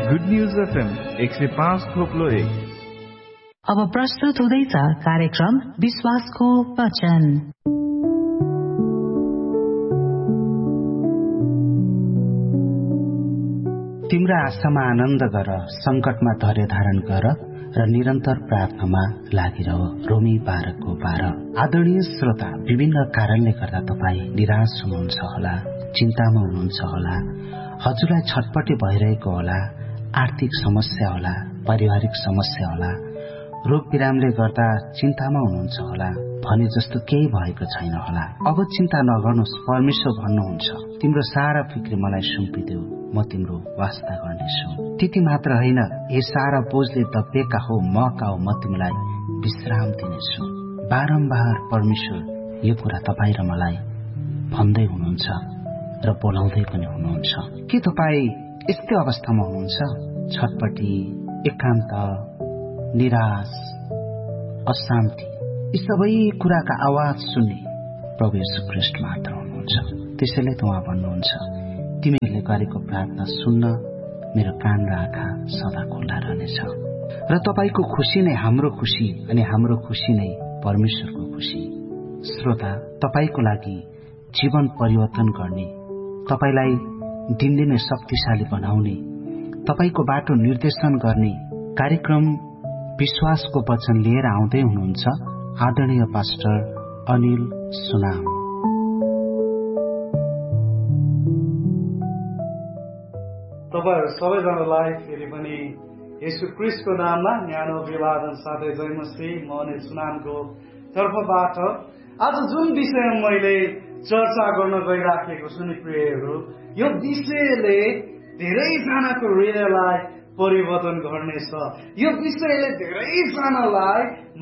Good news FM 105.1। अब प्रस्तुत हुँदैछ कार्यक्रम विश्वासको वचन। तिम्रो आशामा आनन्द गर, संकटमा धैर्य धारण गर र निरन्तर प्रार्थनामा लागिरह। रोमी 12:12। आदरणीय श्रोता, विभिन्न कारणले गर्दा तपाईँ निराश हुनुहुन्छ होला, चिन्तामा हुनुहुन्छ होला, हजुरलाई छटपटी भइरहेको होला, आर्थिक समस्या होला, पारिवारिक समस्या होला, रोग बिरामले गर्दा चिन्तामा हुनुहुन्छ होला, भने जस्तो केही भएको छैन होला। अब चिन्ता नगर्नुहोस्, परमेश्वर भन्नुहुन्छ तिम्रो सारा फिक्री मलाई सुम्पिदेऊ, म तिम्रो वास्ता गर्नेछु। त्यति मात्र होइन, ए सारा बोझले दबिएका हो म तिमीलाई विश्राम दिनेछु। बारम्बार परमेश्वर यो कुरा तपाईँ र मलाई भन्दै हुनुहुन्छ र बोलाउँदै पनि हुनुहुन्छ। के तपाईँ यस्तै अवस्थामा हुनुहुन्छ? छटपटी, एकान्त, निराश, अशान्ति, यी सबै कुराका आवाज सुन्ने प्रभु येशू ख्रीष्ट मात्र हुनुहुन्छ। त्यसैले त उहाँ भन्नुहुन्छ, तिमीहरूले गरेको प्रार्थना सुन्न मेरो कान र आँखा सदा खुल्ला रहनेछ। र तपाईँको खुसी नै हाम्रो खुसी अनि हाम्रो खुसी नै परमेश्वरको खुसी। श्रोता, तपाईँको लागि जीवन परिवर्तन गर्ने, तपाईँलाई दिनदिनै शक्तिशाली बनाउने, तपाईँको बाटो निर्देशन गर्ने कार्यक्रम विश्वासको वचन लिएर आउँदै हुनुहुन्छ आदरणीय पास्टर अनिल सुनाम। तपाईहरु सबैजनालाई फेरि पनि येशू ख्रीष्टको नाममा न्यानो अभिवादन साथै जय मसीह। म अनिल सुनामको तर्फबाट आज जुन विषयमा मैले चर्चा गर्न गइराखेको छु नि प्रियहरू, यो विषयले धेरैजनाको हृदयलाई परिवर्तन गर्नेछ। यो विषयले धेरैजनालाई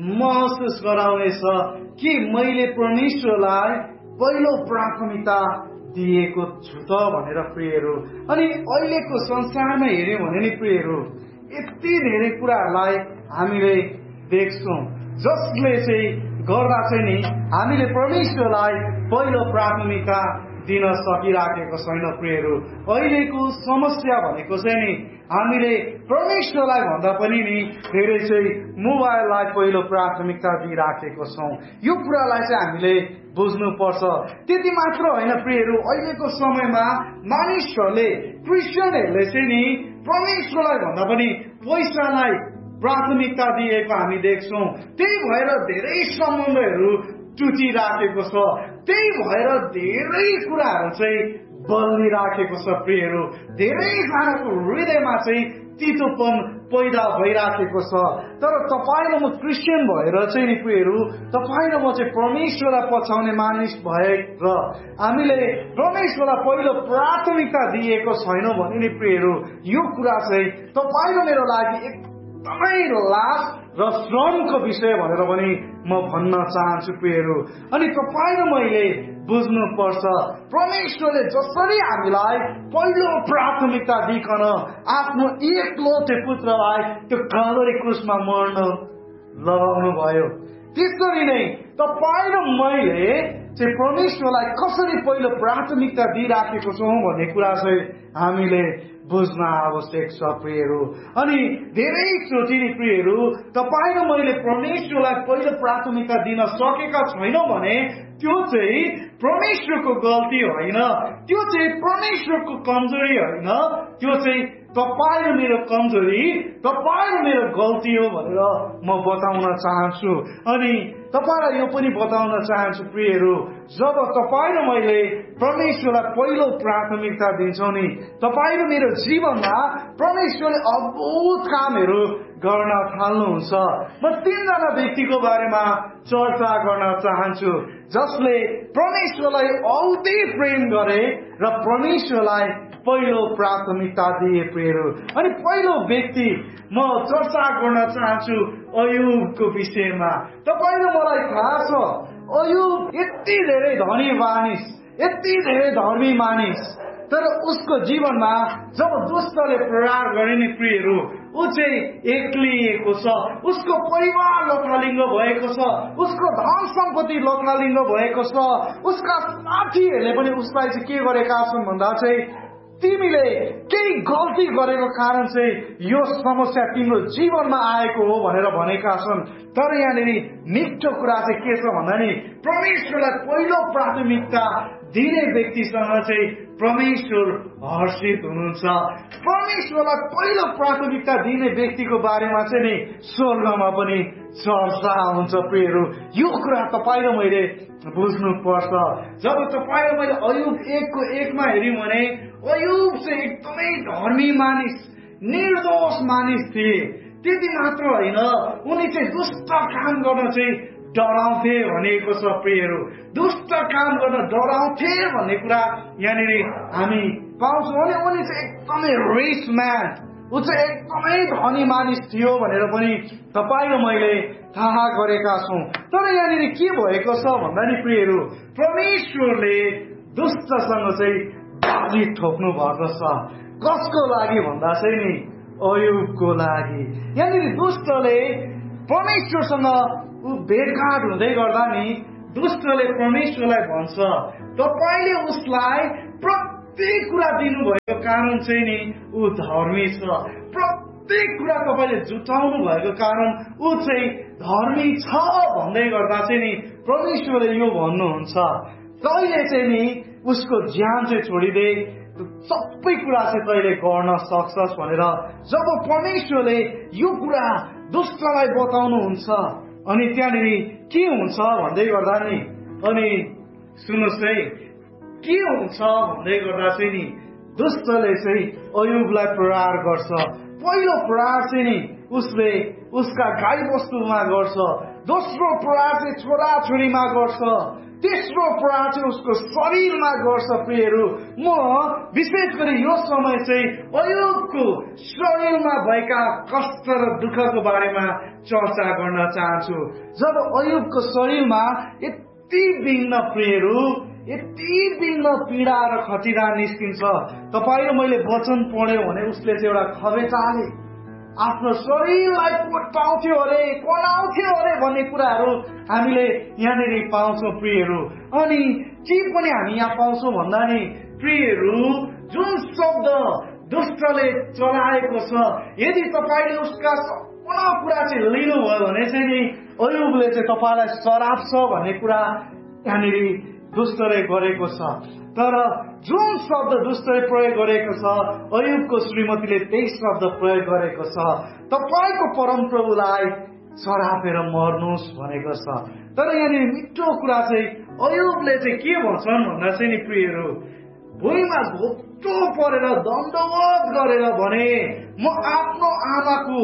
महसुस गराउनेछ कि मैले परमेश्वरलाई पहिलो प्राथमिकता दिएको छु त भनेर प्रियहरू। अनि अहिलेको संसारमा हेर्यो भने नि प्रियहरू, यति धेरै कुराहरूलाई हामीले देख्छौँ जसले चाहिँ गर्दा चाहिँ नि हामीले परमेश्वरलाई पहिलो प्राथमिकता दिन सकिराखेको छैन प्रियहरू। अहिलेको समस्या भनेको चाहिँ नि हामीले परमेश्वरलाई भन्दा पनि नि धेरै चाहिँ मोबाइललाई पहिलो प्राथमिकता दिइराखेको छौँ। यो कुरालाई चाहिँ हामीले बुझ्नुपर्छ। त्यति मात्र होइन प्रियहरू, अहिलेको समयमा मानिसहरूले, क्रिस्चियनहरूले चाहिँ नि परमेश्वरलाई भन्दा पनि पैसालाई प्राथमिकता दिएको हामी देख्छौँ। त्यही भएर धेरै सम्बन्धहरू टुटिराखेको छ। त्यही भएर धेरै कुराहरू चाहिँ बल्लिराखेको छ प्रियहरू। धेरैजनाको हृदयमा चाहिँ तितोपन पैदा भइराखेको छ। तर तपाईँ र म क्रिस्चियन भएर चाहिँ नि प्रियहरू, तपाईँ र म चाहिँ परमेश्वरलाई पछाउने मानिस भएर हामीले परमेश्वरलाई पहिलो प्राथमिकता दिएको छैनौँ भने नि प्रियहरू, यो कुरा चाहिँ तपाईँ र मेरो लागि एकदमै लाज र श्रमको विषय भनेर पनि म भन्न चाहन्छु प्रियहरू। अनि तपाईँ र मैले बुझ्नुपर्छ, परमेश्वरले जसरी हामीलाई पहिलो प्राथमिकता दिइकन आफ्नो एकलौटे पुत्रलाई त्यो काल्भरी क्रुसमा मर्न लगाउनु भयो, त्यसरी नै तपाईँ र मैले चाहिँ परमेश्वरलाई कसरी पहिलो प्राथमिकता दिइराखेको छौँ भन्ने कुरा चाहिँ हामीले बुझ्न आवश्यक छ प्रियहरू। अनि धेरैचोटि नि प्रियहरू, तपाईँ र मैले परमेश्वरलाई पहिलो प्राथमिकता दिन सकेका छैनौँ भने त्यो चाहिँ परमेश्वरको गल्ती होइन, त्यो चाहिँ परमेश्वरको कमजोरी होइन, त्यो चाहिँ तपाईँ र मेरो कमजोरी, तपाईँ र मेरो गल्ती हो भनेर म बताउन चाहन्छु। अनि तपाईँलाई यो पनि बताउन चाहन्छु प्रियहरू, जब तपाईँ र मैले परमेश्वरलाई पहिलो प्राथमिकता दिन्छौँ नि, तपाईँ र मेरो जीवनमा परमेश्वरले अद्भुत कामहरू गर्न थाल्नुहुन्छ। म 3 जना व्यक्तिको बारेमा चर्चा गर्न चाहन्छु जसले परमेश्वरलाई औधी प्रेम गरे र परमेश्वरलाई पहिलो प्राथमिकता दिए प्रियहरू। अनि पहिलो व्यक्ति म चर्चा गर्न चाहन्छु अयुबको विषयमा। तपाईँ र मलाई थाहा छ, अयुब यति धेरै धनी मानिस, यति धेरै धर्मी मानिस, तर उसको जीवनमा जब दुष्टले प्रहार गरे नि प्रियहरू, ऊ चाहिँ एक्लिएको छ, उसको परिवार लथालिङ्ग भएको छ, उसको धन सम्पत्ति लथालिङ्ग भएको छ, उसका साथीहरूले पनि उसलाई चाहिँ के गरेका छन् भन्दा चाहिँ तिमीले केही गल्ती गरेको कारण चाहिँ यो समस्या तिम्रो जीवनमा आएको हो भनेर भनेका छन्। तर यहाँनिर मिठो कुरा चाहिँ के छ भन्दा नि परमेश्वरलाई पहिलो प्राथमिकता दिने व्यक्तिसँग चाहिँ परमेश्वर हर्षित हुनुहुन्छ। परमेश्वरलाई पहिलो प्राथमिकता दिने व्यक्तिको बारेमा चाहिँ नि स्वर्गमा पनि चर्चा हुन्छ। प्रियहरू, यो कुरा तपाईँ र मैले बुझ्नु पर्छ। जब तपाईँ र मैले अयुब 1:1 हेर्यौं भने अयुब चाहिँ एकदमै धर्मी मानिस, निर्दोष मानिस थिए। त्यति मात्र होइन, उनी चाहिँ दुष्ट काम गर्न चाहिँ डराउँथे भनेको छ। प्रियहरू, दुष्ट काम गर्न डराउँथे भन्ने कुरा यहाँनिर हामी पाउँछौँ। अनि उनी चाहिँ एकदमै रिच म्यान, ऊ चाहिँ एकदमै धनी मानिस थियो भनेर पनि तपाईँ र मैले थाहा गरेका छौँ। तर यहाँनिर के भएको छ भन्दा नि प्रियहरू, परमेश्वरले दुष्टसँग चाहिँ बाजी ठोक्नु भएको छ। कसको लागि भन्दा चाहिँ नि अयुबको लागि। यहाँनिर दुष्टले परमेश्वरसँग भेटघाट हुँदै गर्दा नि दुष्टले परमेश्वरलाई भन्छ तपाईले उसलाई प्रत्येक कुरा दिनुभएको कारण चाहिँ नि ऊ धर्मी छ, प्रत्येक कुरा तपाईले जुटाउनु भएको कारण ऊ चाहिँ धर्मी छ भन्दै गर्दा चाहिँ नि परमेश्वरले यो भन्नुहुन्छ तैले चाहिँ नि उसको ज्यान चाहिँ छोडिदे, सबै कुरा चाहिँ तैले गर्न सक्छस् भनेर जब परमेश्वरले यो कुरा दुष्टलाई बताउनुहुन्छ अनि त्यहाँनिर के हुन्छ भन्दै गर्दा नि अनि सुन्नुहोस् है के हुन्छ भन्दै गर्दा चाहिँ नि दुष्टले चाहिँ अयुबलाई प्रहार गर्छ। पहिलो प्रहार चाहिँ नि उसले उसका गाई वस्तुमा गर्छ, दोस्रो प्रहार चाहिँ छोरा छोरीमा गर्छ, तेस्रो प्रहार चाहिँ उसको शरीरमा गर्छ। प्रियहरू, म विशेष गरी यो समय चाहिँ अयुबको शरीरमा भएका कष्ट र दुःखको बारेमा चर्चा गर्न चाहन्छु। जब अयुबको शरीरमा यति विघ्न प्रियहरू, यति विघ्न पीडा र खटिरा निस्किन्छ। तपाईँ र मैले वचन पढ्यो भने उसले चाहिँ एउटा खबेचाले आफ्नो शरीरलाई कोटाउँथ्यो अरे, कोलाउँथ्यो अरे भन्ने कुराहरू हामीले यहाँनिर पाउँछौँ प्रियहरू। अनि के पनि हामी यहाँ पाउँछौँ भन्दा नि प्रियहरू, जुन शब्द दुष्टले चलाएको छ यदि तपाईँले उसका सम्पूर्ण कुरा चाहिँ लिनुभयो भने चाहिँ नि अयुबले चाहिँ तपाईँलाई श्राप छ भन्ने कुरा यहाँनिर दुष्टले गरेको छ। तर जुन शब्द दुष्टले प्रयोग गरेको छ अयुबको श्रीमतीले त्यही शब्द प्रयोग गरेको छ, तपाईको परम प्रभुलाई सरापेर मर्नुहोस् भनेको छ। तर यहाँनिर मिठो कुरा चाहिँ अयुबले चाहिँ के भन्छन् भन्दा चाहिँ नि प्रियहरू, भुइँमा घोप्टो परेर दण्डवत गरेर भने म आफ्नो आमाको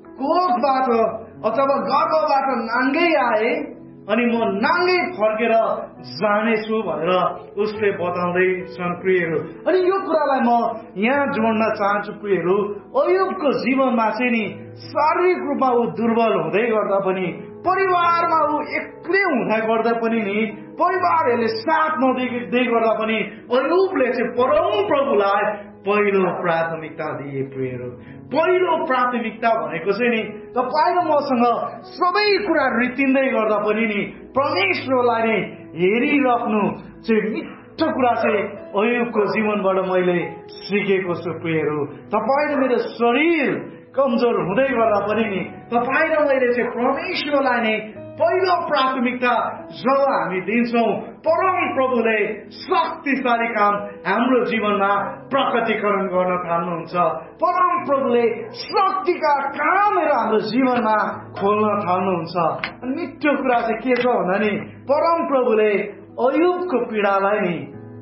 कोखबाट अथवा गर्भबाट नाङ्गै आए अनि म नाङ्गै फर्केर जानेछु भनेर उसले बताउँदैछन् प्रियहरू। अनि यो कुरालाई म यहाँ जोड्न चाहन्छु प्रियहरू, अयुबको जीवनमा चाहिँ नि शारीरिक रूपमा ऊ दुर्बल हुँदै गर्दा पनि, परिवारमा ऊ एक्लै हुँदा गर्दा पनि नि, परिवारहरूले साथ नदिँदै गर्दा पनि अयुबले चाहिँ परम प्रभुलाई पहिलो प्राथमिकता दिए। प्रियहरू, पहिलो प्राथमिकता भनेको चाहिँ नि तपाईँ र मसँग सबै कुरा रितिँदै गर्दा पनि नि परमेश्वरलाई नै हेरिराख्नु चाहिँ मिठो कुरा चाहिँ अयुबको जीवनबाट मैले सिकेको छु। प्रियहरू, तपाईँ र मेरो शरीर कमजोर हुँदै गर्दा पनि नि तपाईँ र मैले चाहिँ परमेश्वरलाई नै पहिलो प्राथमिकता जब हामी दिन्छौँ, परम प्रभुले शक्तिशाली काम हाम्रो जीवनमा प्रकटीकरण गर्न थाल्नुहुन्छ। परम प्रभुले शक्तिका कामहरू हाम्रो जीवनमा खोल्न थाल्नुहुन्छ। अनि मिठो कुरा चाहिँ के छ भन्दा नि परम प्रभुले अयुबको पीडालाई नि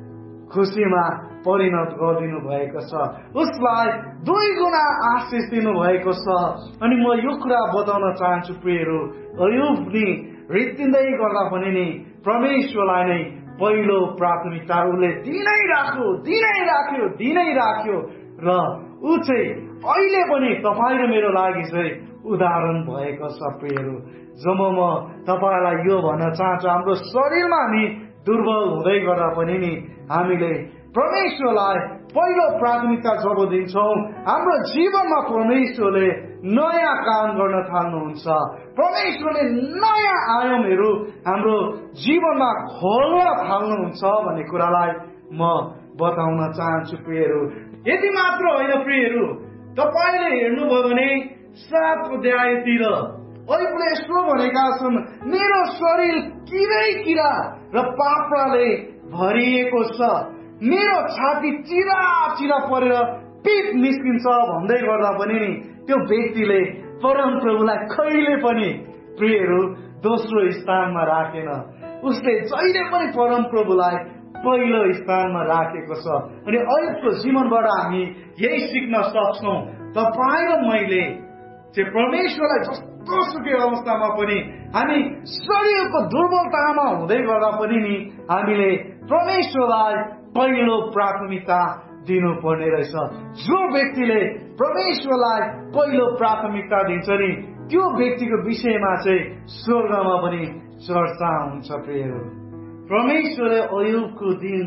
खुसीमा परिणत गरिदिनु भएको छ, उसलाई 2 गुणा आशिष दिनु भएको छ। अनि म यो कुरा बताउन चाहन्छु प्रियहरू, अयुब नि रित्तिँदै गर्दा पनि नि परमेश्वरलाई नै पहिलो प्राथमिकता उसले दिनै राख्यो र ऊ चाहिँ अहिले पनि तपाईँ र मेरो लागि चाहिँ उदाहरण भएको छ। प्रियहरू, जब म तपाईँलाई यो भन्न चाहन्छु, हाम्रो शरीरमा हामी दुर्बल हुँदै गर्दा पनि नि हामीले परमेश्वरलाई पहिलो प्राथमिकता जब दिन्छौँ, हाम्रो जीवनमा परमेश्वरले नयाँ काम गर्न थाल्नुहुन्छ। परमेश्वरले नयाँ आयामहरू हाम्रो जीवनमा खोल्न थाल्नुहुन्छ भन्ने कुरालाई म बताउन चाहन्छु प्रियहरू। यति मात्र होइन प्रियहरू, तपाईँले हेर्नुभयो भने 7 अध्यायतिर अहिले यस्तो भनेका छन्, मेरो शरीर किरै किरा र पापराले भरिएको छ, मेरो छाती चिरा चिरा परेर पिप निस्किन्छ भन्दै गर्दा पनि नि त्यो व्यक्तिले परम प्रभुलाई कहिले पनि प्रियहरू दोस्रो स्थानमा राखेन। उसले जहिले पनि परम प्रभुलाई पहिलो स्थानमा राखेको छ। अनि अहिलेको जीवनबाट हामी यही सिक्न सक्छौँ। तपाईँ र मैले चाहिँ परमेश्वरलाई जस्तो सुकै अवस्थामा पनि हामी शरीरको दुर्बलतामा हुँदै गर्दा पनि नि हामीले परमेश्वरलाई पहिलो प्राथमिकता दिनुपर्ने रहेछ। जो व्यक्तिले परमेश्वरलाई पहिलो प्राथमिकता दिन्छ नि त्यो व्यक्तिको विषयमा चाहिँ स्वर्गमा पनि चर्चा हुन्छ प्रियहरू। परमेश्वरले अयुबको दिन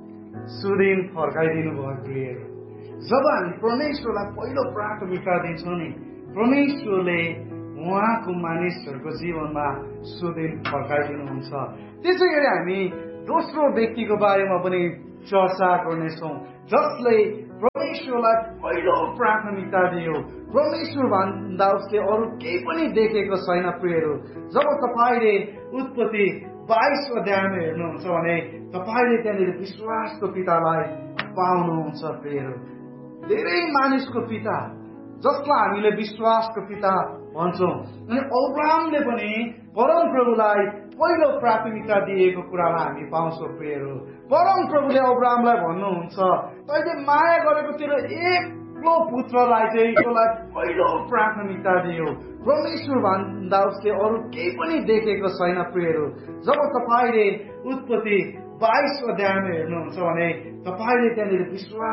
सुदिन फर्काइदिनु भयो प्रियहरू। जब हामी परमेश्वरलाई पहिलो प्राथमिकता दिन्छौँ नि परमेश्वरले उहाँको मानिसहरूको जीवनमा सुदिन फर्काइदिनुहुन्छ। त्यसै गरी हामी दोस्रो व्यक्तिको बारेमा पनि चर्चा गर्नेछौँ जसले परमेश्वरलाई पहिलो प्राथमिकता दियो। परमेश्वर भन्दा उसले अरू केही पनि देखेको छैन प्रियहरू। जब तपाईँले उत्पत्ति 22 अध्यायमा हेर्नुहुन्छ भने तपाईँले त्यहाँनिर विश्वासको पितालाई पाउनुहुन्छ प्रियहरू। धेरै मानिसको पिता जसलाई हामीले विश्वासको पिता भन्छौँ। अनि अब्राहमले पनि परम प्रभुलाई पहिलो प्राथमिकता दिएको कुरालाई हामी पाउँछौँ प्रियहरू। परम प्रभुले अब्राहमलाई भन्नुहुन्छ, तैले माया गरेको तेरो एक्लो पुत्रलाई चाहिँ तँलाई पहिलो प्राथमिकता दियो। परमेश्वर भन्दा उसले अरू केही पनि देखेको छैन प्रियहरू। जब तपाईँले उत्पत्ति 22 अध्यायमा हेर्नुहुन्छ भने तपाईँले त्यहाँनिर विश्वास